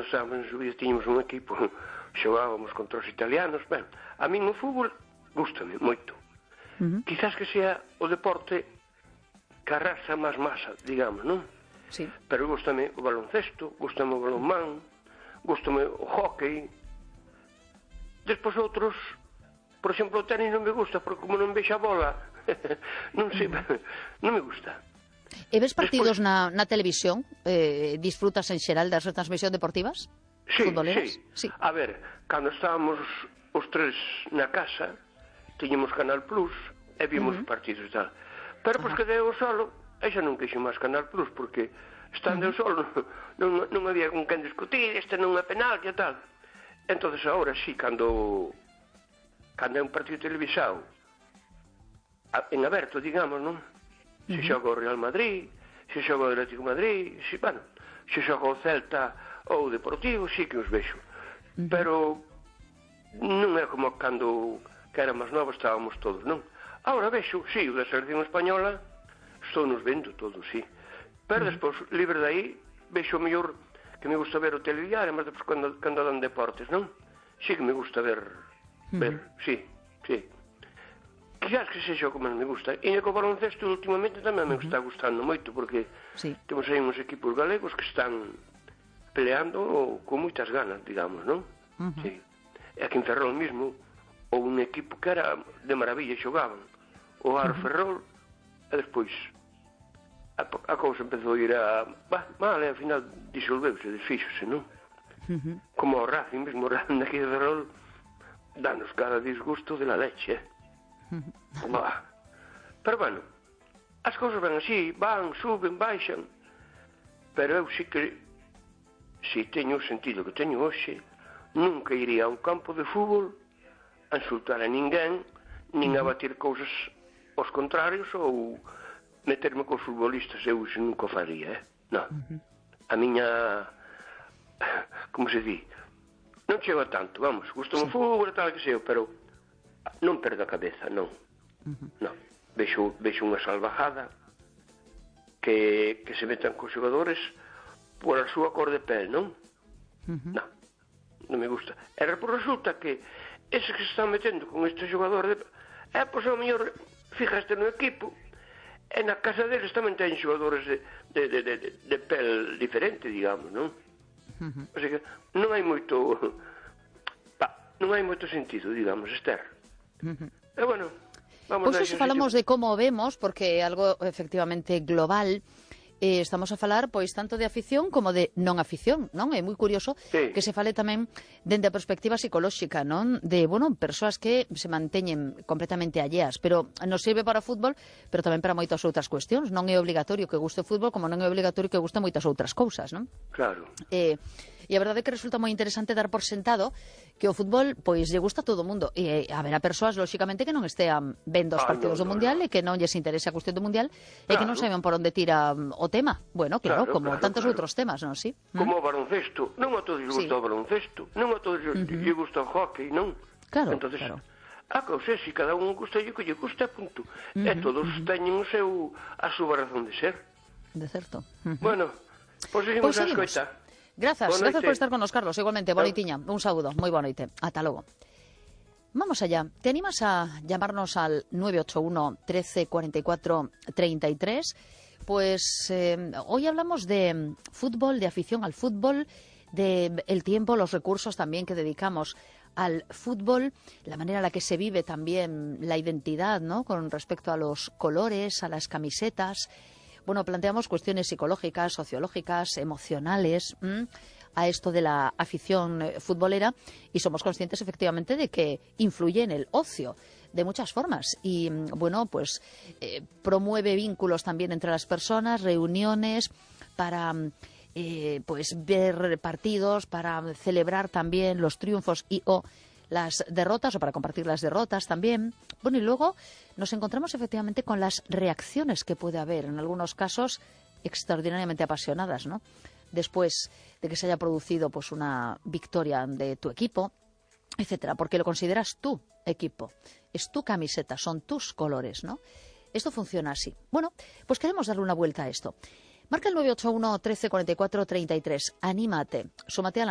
cando estábamos en Subidas tiñamos un equipo, xogábamos contra os italianos. Ben, a min o fútbol gústame moito. Quizás que sea o deporte que arrasa máis masa, digamos, non? Sí. Pero gústame o baloncesto, gústame o balonmán, gústame o hóquei. Despois outros, por exemplo, o tenis non me gusta, porque como non vexo a bola, non sei, non me gusta. E ves partidos na televisión? Disfrutas en xeral das retransmisións deportivas? Sí, futboleras? Sí. A ver, cando estábamos os tres na casa, tiñamos Canal Plus e vimos os partidos e tal. Pero pois que deu solo, e xa non quixo máis Canal Plus, porque estando eu solo non había con quen discutir, este non é penal, e tal. Entonces agora sí, cando é un partido televisado en aberto, digamos, non? Se xoga o Real Madrid, se xoga o Atlético Madrid, se xoga o Celta ou o Deportivo, sí que os vexo. Pero non é como cando que era máis novo estábamos todos, non? Agora vexo, sí, o da selección española estou nos vendo todos, sí. Pero despois, libre de aí, vexo o mellor que me gusta ver o telediario, mas despois cando dan deportes, non? Sí que me gusta ver, sí. Quizás que sexa o que máis me gusta. E co baloncesto últimamente tamén me está gustando moito, porque temos aí uns equipos galegos que están peleando con moitas ganas, digamos, non? Sí. E aquí en Ferrol mesmo, ou un equipo que era de maravilla, xogaban o Aro Ferrol, e despois a cousa empezou a ir mal, e ao final disolveuse, desfíxose, non? Como o Racing mesmo, o Racing aquí de Ferrol, danos cada disgusto de la leche, Pero bueno, as cousas van así, van, suben, baixan, pero eu sí que, se teño o sentido que teño hoxe, nunca iría a un campo de fútbol a insultar a ninguén, nin a batir cousas aos contrarios ou meterme cos futbolistas, eu iso nunca o faría, non. A miña, como se di, non chego a tanto, vamos, gusta o fútbol e tal que sei, pero non perdo a cabeza, non. Non. Vexo unha salvajada que se metan cos xogadores por a súa cor de pel, non? Non me gusta. E resulta que ese que se están metendo con este xogador pois ao mellor fijaste no equipo e na casa deles tamén ten xogadores de pel diferente, digamos, non? O sea que non hai moito sentido, digamos, Esther. E bueno, vamos pois hoxe falamos de como vemos, porque é algo efectivamente global. Estamos a falar pois tanto de afición como de non afición, non? É moi curioso que se fale tamén dende a perspectiva psicolóxica, non? De, persoas que se manteñen completamente alleas, pero nos sirve para o fútbol, pero tamén para moitas outras cuestións. Non é obligatorio que guste o fútbol, como non é obligatorio que guste moitas outras cousas, non? Claro. E a verdade é que resulta moi interesante dar por sentado que o fútbol, pois, lle gusta a todo o mundo. E haberá persoas, lóxicamente, que non estean vendo os partidos do Mundial e que non lles interese a cuestión do Mundial e que non saben por onde tira o tema. Bueno, claro, como tantos outros temas, non? Sí. Como o baloncesto. Non a todos lles gusta o baloncesto. Non a todos lles gusta o hockey, non? Claro, entonces, claro. A cousa, se cada un gusta o que lle gusta, punto. E todos teñen a súa razón de ser. De certo. Bueno, pois seguimos a escoita. Grazas por estar con nos, Carlos. Igualmente, boa noitiña. Un saúdo, moi boa noite. Ata logo. Vamos allá. ¿Te animas a llamarnos al 981 13 44 33? Pues hoy hablamos de fútbol, de afición al fútbol, de el tiempo, los recursos también que dedicamos al fútbol, la manera en la que se vive también la identidad, ¿no? Con respecto a los colores, a las camisetas. Bueno, planteamos cuestiones psicológicas, sociológicas, emocionales a esto de la afición futbolera y somos conscientes efectivamente de que influye en el ocio de muchas formas y, bueno, pues promueve vínculos también entre las personas, reuniones para pues ver partidos, para celebrar también los triunfos o las derrotas o para compartir las derrotas también. Bueno, y luego nos encontramos efectivamente con las reacciones que puede haber, en algunos casos extraordinariamente apasionadas, ¿no? Después de que se haya producido pues una victoria de tu equipo, etcétera, porque lo consideras tu equipo, es tu camiseta, son tus colores, ¿no? Esto funciona así. Bueno, pues queremos darle una vuelta a esto. Marca el 981 13 44 33. Anímate, súmate a la